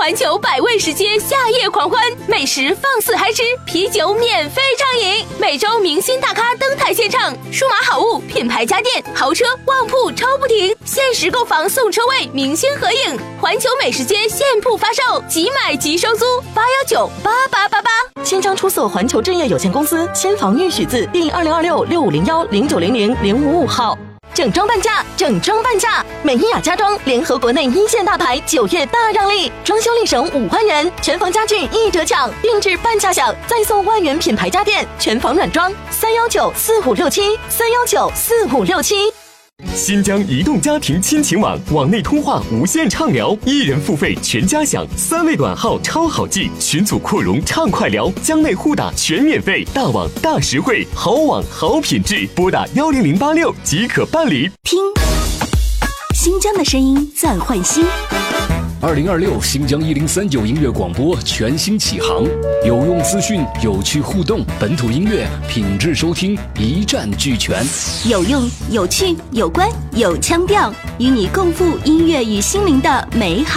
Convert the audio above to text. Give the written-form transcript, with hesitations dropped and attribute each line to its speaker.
Speaker 1: 环球百味食街夏夜狂欢，美食放肆嗨吃，啤酒免费畅饮，每周明星大咖登台献唱，数码好物、品牌家电、豪车、旺铺超不停，限时购房送车位，明星合影，环球美食街现铺发售，即买即收租，8198888。
Speaker 2: 新章出售环球正业有限公司新房预许字第202665010900-055号。整装半价，整装半价！美伊雅家装联合国内一线大牌，9月大让利，装修立省5万元，全房家具一折抢，定制半价享，再送万元品牌家电，全房软装，3194567，3194567。
Speaker 3: 新疆移动家庭亲情网，网内通话无限畅聊，1人付费全家享，3位短号超好记，群组扩容畅快聊，疆内互打全免费，大网大实惠，好网好品质，拨打10086即可办理。
Speaker 4: 听新疆的声音赞焕新。
Speaker 5: 2026新疆1039音乐广播全新启航，有用资讯，有趣互动，本土音乐品质收听一站俱全，
Speaker 4: 有用、有趣、有关、有腔调，与你共赴音乐与心灵的美好。